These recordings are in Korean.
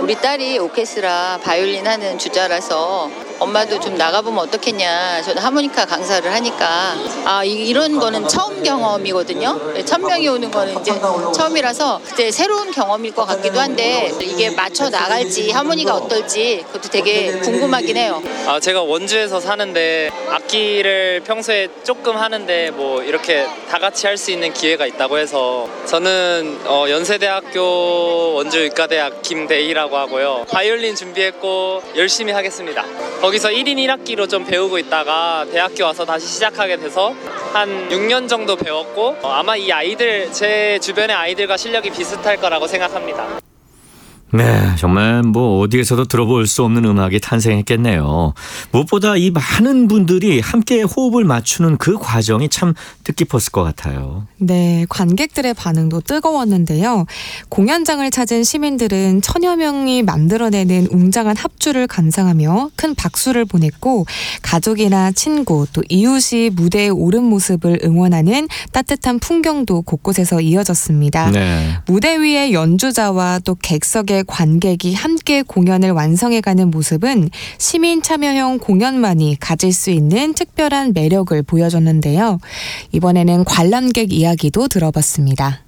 우리 딸이 오케스트라 바이올린 하는 주자라서 엄마도 좀 나가보면 어떻겠냐. 저는 하모니카 강사를 하니까 이런 거는 처음 경험이거든요. 1,000명이 오는 거는 이제 처음이라서 그때 새로운 경험일 것 같기도 한데 이게 맞춰 나갈지 하모니가 어떨지 그것도 되게 궁금하긴 해요. 제가 원주에서 사는데 악기를 평소에 조금 하는데 뭐 이렇게 다 같이 할 수 있는 기회가 있다고 해서 저는 연세대학교 원주의과대학 김대희라고 하고요. 바이올린 준비했고 열심히 하겠습니다. 거기서 1인 1학기로 좀 배우고 있다가 대학교 와서 다시 시작하게 돼서 한 6년 정도 배웠고 아마 이 아이들 제 주변의 아이들과 실력이 비슷할 거라고 생각합니다. 네, 정말 뭐 어디에서도 들어볼 수 없는 음악이 탄생했겠네요. 무엇보다 이 많은 분들이 함께 호흡을 맞추는 그 과정이 참 뜻깊었을 것 같아요. 네, 관객들의 반응도 뜨거웠는데요. 공연장을 찾은 시민들은 천여 명이 만들어내는 웅장한 합주를 감상하며 큰 박수를 보냈고 가족이나 친구 또 이웃이 무대에 오른 모습을 응원하는 따뜻한 풍경도 곳곳에서 이어졌습니다. 네. 무대 위에 연주자와 또 객석의 관객이 함께 공연을 완성해가는 모습은 시민 참여형 공연만이 가질 수 있는 특별한 매력을 보여줬는데요. 이번에는 관람객 이야기도 들어봤습니다.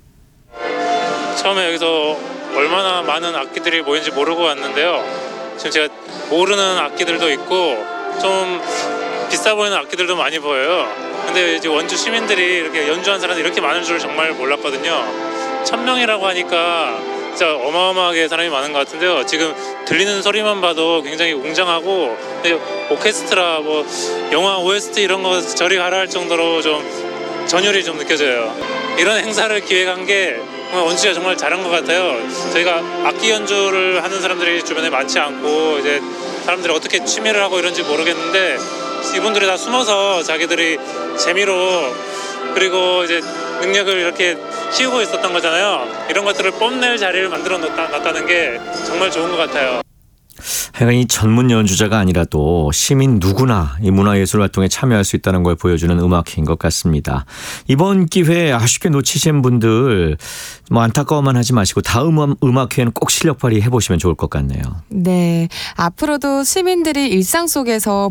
처음에 여기서 얼마나 많은 악기들이 모인지 모르고 왔는데요. 지금 제가 모르는 악기들도 있고 좀 비싸 보이는 악기들도 많이 보여요. 근데 이제 원주 시민들이 이렇게 연주한 사람들이 이렇게 많은 줄 정말 몰랐거든요. 1,000명이라고 하니까 진짜 어마어마하게 사람이 많은 것 같은데요. 지금 들리는 소리만 봐도 굉장히 웅장하고 오케스트라 뭐 영화 OST 이런 거 저리 가라 할 정도로 좀 전율이 좀 느껴져요. 이런 행사를 기획한 게 원주가 정말 잘한 것 같아요. 저희가 악기 연주를 하는 사람들이 주변에 많지 않고 이제 사람들이 어떻게 취미를 하고 이런지 모르겠는데 이분들이 다 숨어서 자기들이 재미로 그리고 이제 능력을 이렇게 키우고 있었던 거잖아요. 이런 것들을 뽐낼 자리를 만들어 놨다는 게 정말 좋은 것 같아요. 하여간 이 전문 연주자가 아니라도 시민 누구나 이 문화예술 활동에 참여할 수 있다는 걸 보여주는 음악회인 것 같습니다. 이번 기회에 아쉽게 놓치신 분들 뭐 안타까워만 하지 마시고 다음 음악회는 꼭 실력 발휘해보시면 좋을 것 같네요. 네, 앞으로도 시민들이 일상 속에서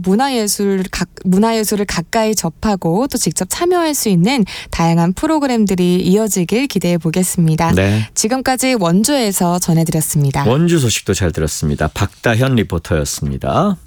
문화예술을 가까이 접하고 또 직접 참여할 수 있는 다양한 프로그램들이 이어지길 기대해 보겠습니다. 네. 지금까지 원주에서 전해드렸습니다. 원주 소식도 잘 들었습니다. 박다현 리포터였습니다.